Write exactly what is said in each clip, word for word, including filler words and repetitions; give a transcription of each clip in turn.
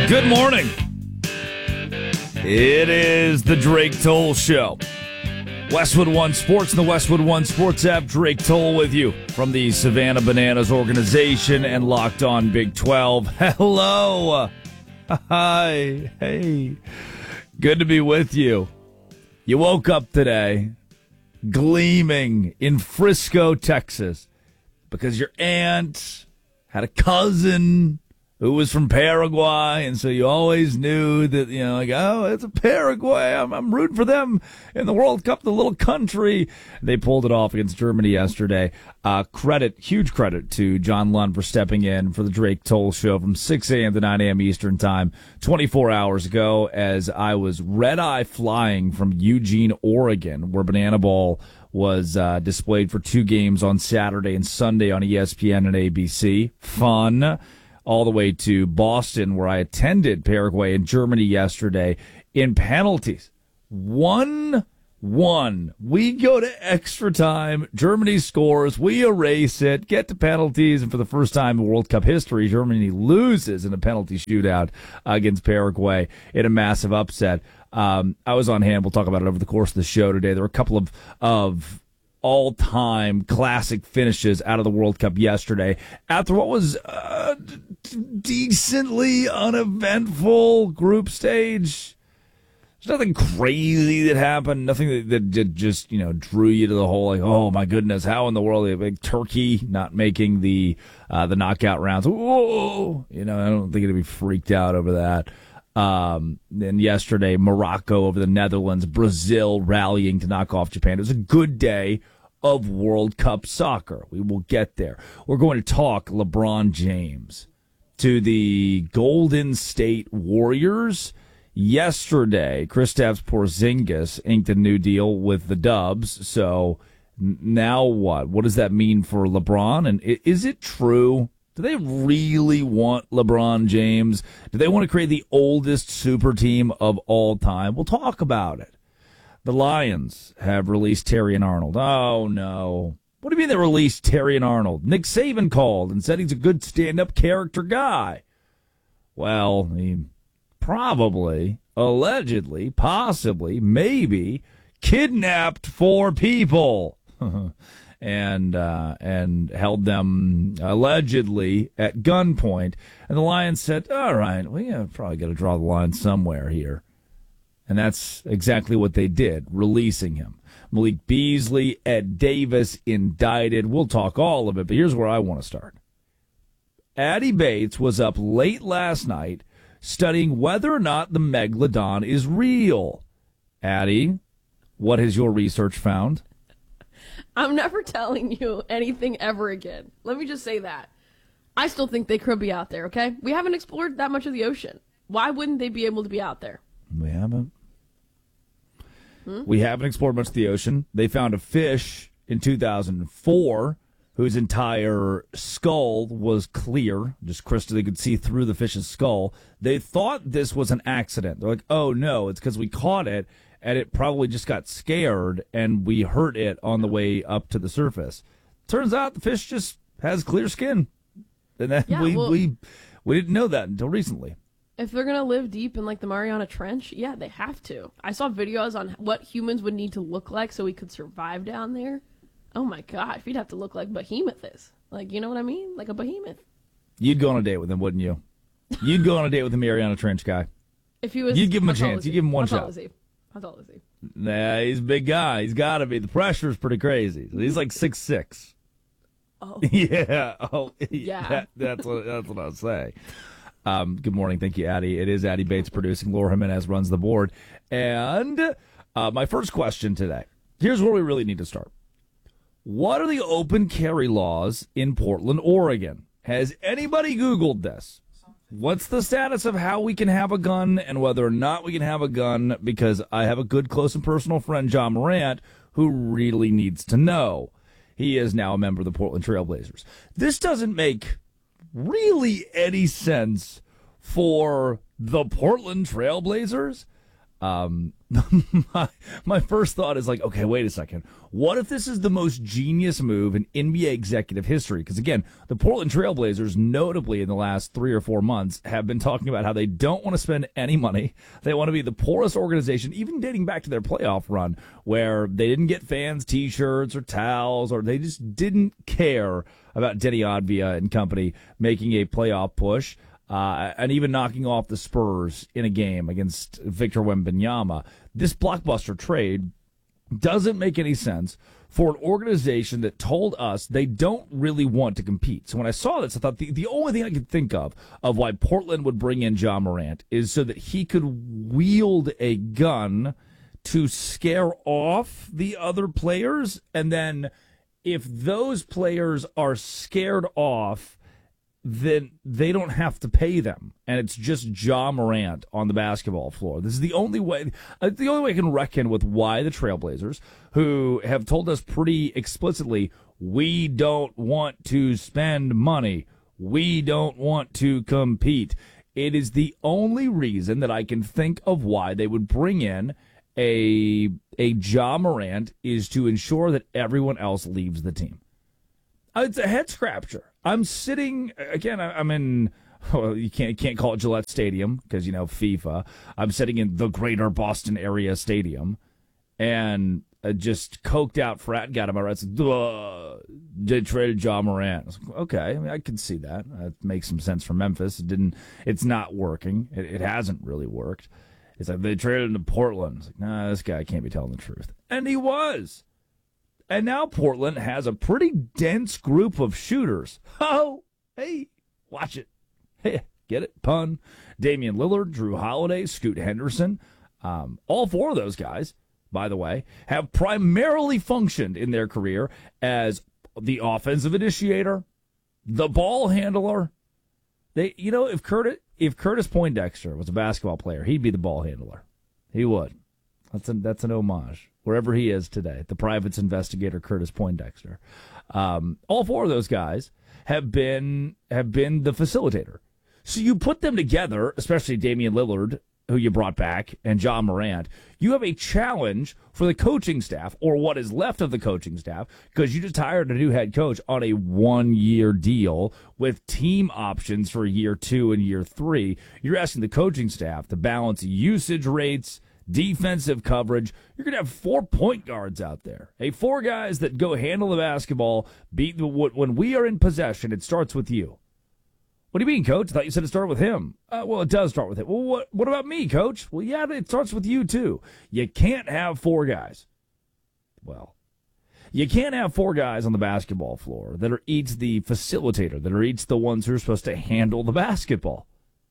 Good morning. It is the Drake Toll Show. Westwood One Sports and the Westwood One Sports app. Drake Toll with you from the Savannah Bananas organization and Locked On Big twelve. Hello. Hi. Hey. Good to be with you. You woke up today gleaming in Frisco, Texas, because your aunt had a cousin who was from Paraguay, and so you always knew that, you know, like, oh, it's a Paraguay. I'm, I'm rooting for them in the World Cup, the little country. They pulled it off against Germany yesterday. Uh, credit, huge credit to John Lund for stepping in for the Drake Toll Show from six a.m. to nine a.m. Eastern Time twenty-four hours ago as I was red-eye flying from Eugene, Oregon, where Banana Ball was uh, displayed for two games on Saturday and Sunday on E S P N and A B C. Fun. All the way to Boston, where I attended Paraguay and Germany yesterday in penalties. one one. We go to extra time. Germany scores. We erase it, get to penalties, and for the first time in World Cup history, Germany loses in a penalty shootout against Paraguay in a massive upset. Um, I was on hand. We'll talk about it over the course of the show today. There were a couple of of all-time classic finishes out of the World Cup yesterday after what was a decently uneventful group stage. There's nothing crazy that happened, nothing that, that just, you know, drew you to the whole, like, oh my goodness, how in the world, like Turkey not making the uh, the knockout rounds. Whoa, you know, I don't think it'd be freaked out over that. Um, then yesterday, Morocco over the Netherlands, Brazil rallying to knock off Japan. It was a good day of World Cup soccer. We will get there. We're going to talk LeBron James to the Golden State Warriors. Yesterday, Kristaps Porzingis inked a new deal with the Dubs. So now what? What does that mean for LeBron? And is it true? Do they really want LeBron James? Do they want to create the oldest super team of all time? We'll talk about it. The Lions have released Terrion Arnold. Oh, no. What do you mean they released Terrion Arnold? Nick Saban called and said he's a good stand-up character guy. Well, he probably, allegedly, possibly, maybe kidnapped four people. and uh, and held them allegedly at gunpoint. And the Lions said, all right, we well, probably got to draw the line somewhere here. And that's exactly what they did, releasing him. Malik Beasley, Ed Davis indicted. We'll talk all of it, but here's where I want to start. Addie Bates was up late last night studying whether or not the Megalodon is real. Addie, what has your research found? I'm never telling you anything ever again. Let me just say that. I still think they could be out there, okay? We haven't explored that much of the ocean. Why wouldn't they be able to be out there? We haven't. Hmm? We haven't explored much of the ocean. They found a fish in two thousand four whose entire skull was clear, just crystal. They could see through the fish's skull. They thought this was an accident. They're like, oh, no, it's because we caught it. And it probably just got scared, and we hurt it on the way up to the surface. Turns out the fish just has clear skin, and that yeah, we well, we we didn't know that until recently. If they're gonna live deep in like the Mariana Trench, yeah, they have to. I saw videos on what humans would need to look like so we could survive down there. Oh my gosh, we'd have to look like Behemoth is. Like, you know what I mean? Like a behemoth. You'd go on a date with him, wouldn't you? You'd go on a date with the Mariana Trench guy. If he was, you'd give him a how tall chance. is You'd he? give him one How shot. tall is he? How tall is he? Nah, he's a big guy. He's got to be. The pressure's pretty crazy. He's like six six. Oh. Yeah. Oh, Yeah. That, that's what that's what I was saying. Um, good morning. Thank you, Addie. It is Addie Bates producing. Laura Jimenez runs the board. And uh, my first question today. Here's where we really need to start. What are the open carry laws in Portland, Oregon? Has anybody Googled this? What's the status of how we can have a gun and whether or not we can have a gun? Because I have a good, close, and personal friend, John Morant, who really needs to know. He is now a member of the Portland Trail Blazers. This doesn't make really any sense for the Portland Trail Blazers. Um, my, my first thought is like, okay, wait a second. What if this is the most genius move in N B A executive history? Because again, the Portland Trailblazers, notably in the last three or four months, have been talking about how they don't want to spend any money. They want to be the poorest organization, even dating back to their playoff run, where they didn't get fans T-shirts or towels, or they just didn't care about Denny Advia and company making a playoff push. Uh, and even knocking off the Spurs in a game against Victor Wembanyama. This blockbuster trade doesn't make any sense for an organization that told us they don't really want to compete. So when I saw this, I thought the, the only thing I could think of of why Portland would bring in Ja Morant is so that he could wield a gun to scare off the other players. And then if those players are scared off, then they don't have to pay them, and it's just Ja Morant on the basketball floor. This is the only way. Uh, the only way I can reckon with why the Trailblazers, who have told us pretty explicitly, we don't want to spend money, we don't want to compete. It is the only reason that I can think of why they would bring in a a Ja Morant is to ensure that everyone else leaves the team. It's a head scratcher. I'm sitting again. I'm in. Well, you can't can't call it Gillette Stadium because you know FIFA. I'm sitting in the Greater Boston area stadium, and uh, just coked out frat guy to my right said, "They traded Ja Morant." I was like, okay, I mean, I can see that. That makes some sense for Memphis. It didn't. It's not working. It, it hasn't really worked. It's like they traded him to Portland. It's like, nah, this guy can't be telling the truth, and he was. And now Portland has a pretty dense group of shooters. Oh, hey, watch it. Hey, get it? Pun. Damian Lillard, Drew Holiday, Scoot Henderson. Um, all four of those guys, by the way, have primarily functioned in their career as the offensive initiator, the ball handler. They, you know, if Curtis, if Curtis Poindexter was a basketball player, he'd be the ball handler. He would. That's an, that's an homage. Wherever he is today, the privates investigator Curtis Poindexter. Um, all four of those guys have been have been the facilitator. So you put them together, especially Damian Lillard, who you brought back, and Ja Morant. You have a challenge for the coaching staff, or what is left of the coaching staff, because you just hired a new head coach on a one-year deal with team options for year two and year three. You're asking the coaching staff to balance usage rates, defensive coverage. You're going to have four point guards out there. Hey, four guys that go handle the basketball. Beat the, when we are in possession, it starts with you. What do you mean, Coach? I thought you said it started with him. Uh, well, it does start with him. Well, what, what about me, Coach? Well, yeah, it starts with you, too. You can't have four guys. Well, you can't have four guys on the basketball floor that are each the facilitator, that are each the ones who are supposed to handle the basketball.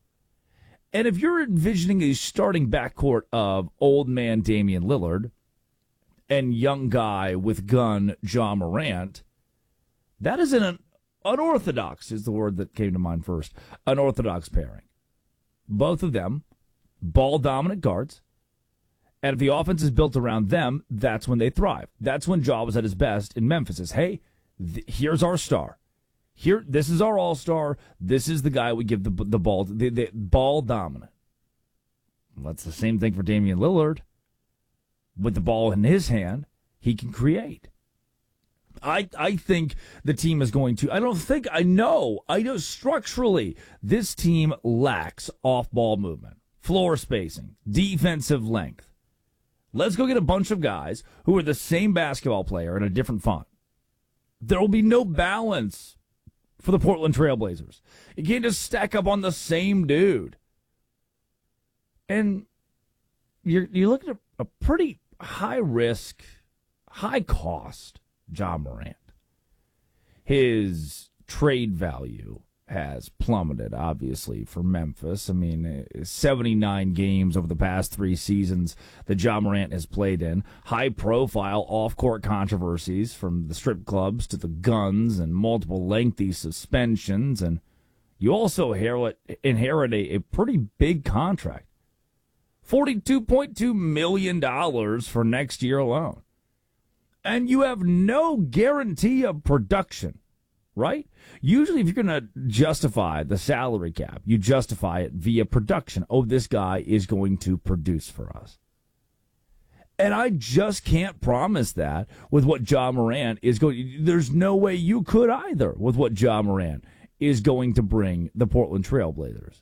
And if you're envisioning a starting backcourt of old man Damian Lillard and young guy with gun Ja Morant, that is an unorthodox, is the word that came to mind first, unorthodox pairing. Both of them, ball-dominant guards, and if the offense is built around them, that's when they thrive. That's when Ja was at his best in Memphis. Is, hey, th- here's our star. Here, this is our all-star. This is the guy we give the the ball, the, the ball dominant. Well, that's the same thing for Damian Lillard. With the ball in his hand, he can create. I I think the team is going to. I don't think I know. I know structurally this team lacks off-ball movement, floor spacing, defensive length. Let's go get a bunch of guys who are the same basketball player in a different font. There will be no balance for the Portland Trailblazers. You can't just stack up on the same dude. And you're you look at a, a pretty high risk, high cost Ja Morant. His trade value has plummeted, obviously, for Memphis. I mean, seventy-nine games over the past three seasons that Ja Morant has played in. High-profile off-court controversies from the strip clubs to the guns and multiple lengthy suspensions. And you also inherit, inherit a, a pretty big contract. forty-two point two million dollars for next year alone. And you have no guarantee of production right? Usually if you're going to justify the salary cap, you justify it via production. Oh, this guy is going to produce for us. And I just can't promise that with what Ja Morant is going. There's no way you could either with what Ja Morant is going to bring the Portland Trail Blazers.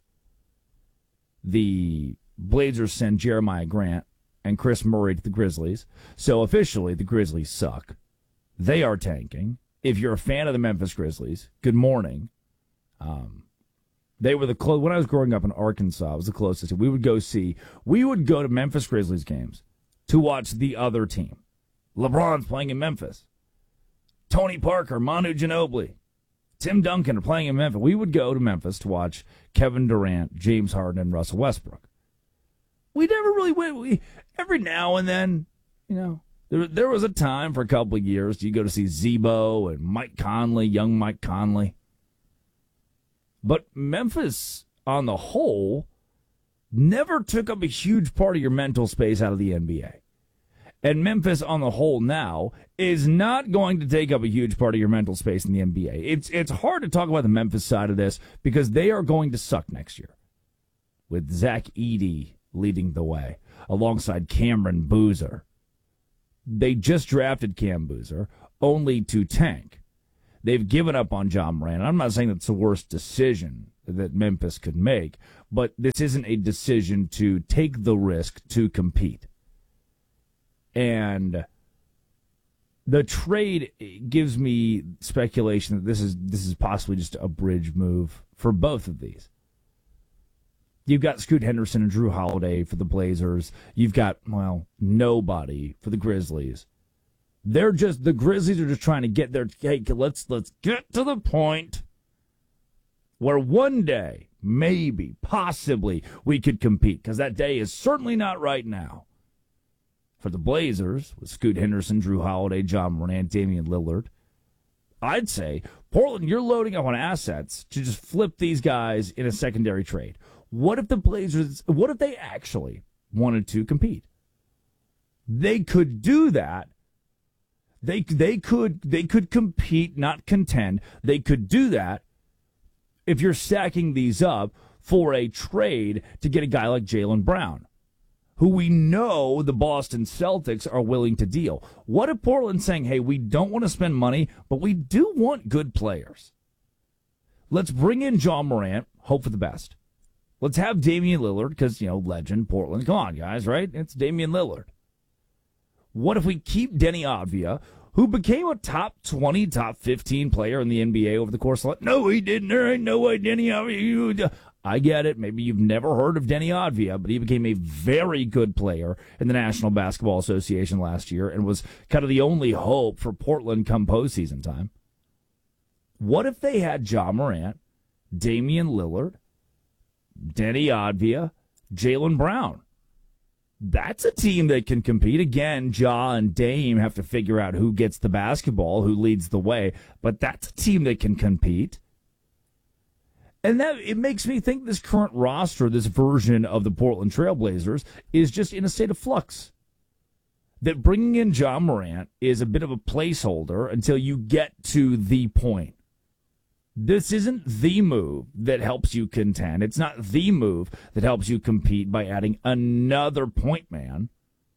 The Blazers send Jeremiah Grant and Chris Murray to the Grizzlies. So officially, the Grizzlies suck. They are tanking. If you're a fan of the Memphis Grizzlies, good morning. Um, they were the clo- when I was growing up in Arkansas, it was the closest. We would go see. We would go to Memphis Grizzlies games to watch the other team. LeBron's playing in Memphis. Tony Parker, Manu Ginobili, Tim Duncan are playing in Memphis. We would go to Memphis to watch Kevin Durant, James Harden, and Russell Westbrook. We never really went. We, every now and then, you know, there, there was a time for a couple of years you go to see Zebo and Mike Conley, young Mike Conley. But Memphis, on the whole, never took up a huge part of your mental space out of the N B A. And Memphis, on the whole now, is not going to take up a huge part of your mental space in the N B A. It's it's hard to talk about the Memphis side of this because they are going to suck next year. With Zach Edey leading the way, alongside Cameron Boozer. They just drafted Cam Boozer, only to tank. They've given up on Ja Morant. I'm not saying that's the worst decision that Memphis could make, but this isn't a decision to take the risk to compete. And the trade gives me speculation that this is this is possibly just a bridge move for both of these. You've got Scoot Henderson and Drew Holiday for the Blazers. You've got, well, nobody for the Grizzlies. They're just, the Grizzlies are just trying to get their, hey, let's, let's get to the point where one day, maybe, possibly, we could compete, because that day is certainly not right now. For the Blazers, with Scoot Henderson, Drew Holiday, Ja Morant, Damian Lillard, I'd say, Portland, you're loading up on assets to just flip these guys in a secondary trade. What if the Blazers, what if they actually wanted to compete? They could do that. They they could they could compete, not contend. They could do that if you're stacking these up for a trade to get a guy like Jaylen Brown, who we know the Boston Celtics are willing to deal. What if Portland's saying, hey, we don't want to spend money, but we do want good players. Let's bring in Ja Morant, hope for the best. Let's have Damian Lillard, because, you know, legend, Portland. Come on, guys, right? It's Damian Lillard. What if we keep Denny Avdia, who became a top twenty, top fifteen player in the N B A over the course of... No, he didn't. There ain't no way Denny Avdia... I get it. Maybe you've never heard of Denny Avdia, but he became a very good player in the National Basketball Association last year and was kind of the only hope for Portland come postseason time. What if they had Ja Morant, Damian Lillard, Denny Avdia, Jaylen Brown? That's a team that can compete. Again, Ja and Dame have to figure out who gets the basketball, who leads the way, but that's a team that can compete. And that it makes me think this current roster, this version of the Portland Trail Blazers, is just in a state of flux. That bringing in Ja Morant is a bit of a placeholder until you get to the point. This isn't the move that helps you contend. It's not the move that helps you compete by adding another point man.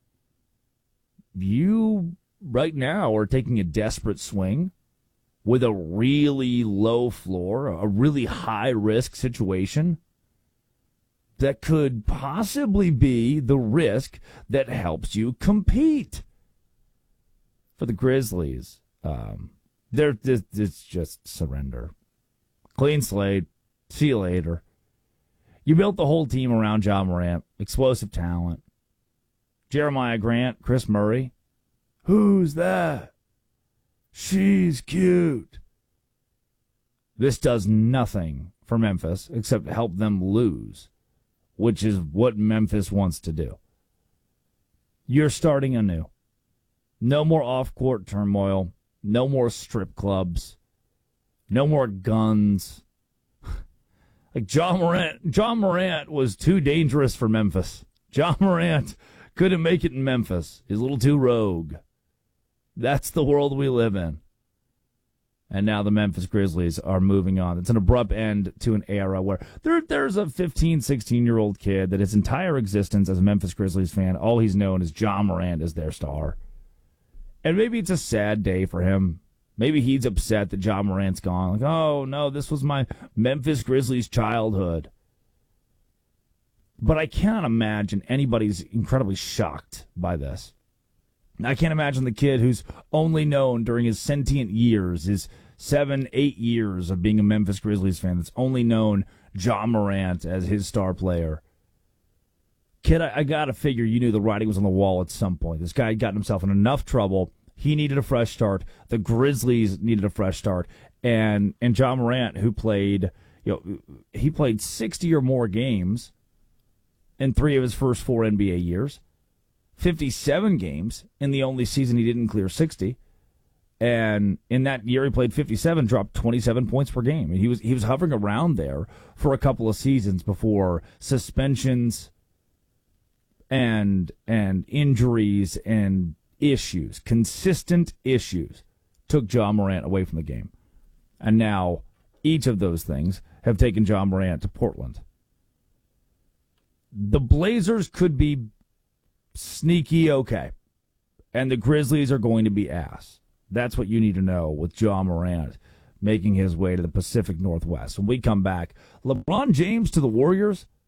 You, right now, are taking a desperate swing with a really low floor, a really high-risk situation that could possibly be the risk that helps you compete. For the Grizzlies, um, they're, it's just surrender. Clean slate. See you later. You built the whole team around Ja Morant. Explosive talent. Jeremiah Grant, Chris Murray. Who's that? She's cute. This does nothing for Memphis except help them lose, which is what Memphis wants to do. You're starting anew. No more off-court turmoil. No more strip clubs. No more guns. Like Ja Morant, Ja Morant was too dangerous for Memphis. Ja Morant couldn't make it in Memphis. He's a little too rogue. That's the world we live in. And now the Memphis Grizzlies are moving on. It's an abrupt end to an era where there, there's a fifteen, sixteen-year-old kid that his entire existence as a Memphis Grizzlies fan, all he's known is Ja Morant as their star. And maybe it's a sad day for him. Maybe he's upset that Ja Morant's gone. Like, oh, no, this was my Memphis Grizzlies childhood. But I cannot imagine anybody's incredibly shocked by this. I can't imagine the kid who's only known during his sentient years, his seven, eight years of being a Memphis Grizzlies fan, that's only known Ja Morant as his star player. Kid, I, I got to figure you knew the writing was on the wall at some point. This guy had gotten himself in enough trouble. He needed a fresh start. The Grizzlies needed a fresh start. And and Ja Morant, who played, you know, he played sixty or more games in three of his first four N B A years. fifty-seven games in the only season he didn't clear sixty. And in that year he played fifty-seven, dropped twenty-seven points per game. And he was he was hovering around there for a couple of seasons before suspensions and and injuries and issues, consistent issues, took Ja Morant away from the game. And now each of those things have taken Ja Morant to Portland. The Blazers could be sneaky okay, and the Grizzlies are going to be ass. That's what you need to know with Ja Morant making his way to the Pacific Northwest. When we come back, LeBron James to the Warriors.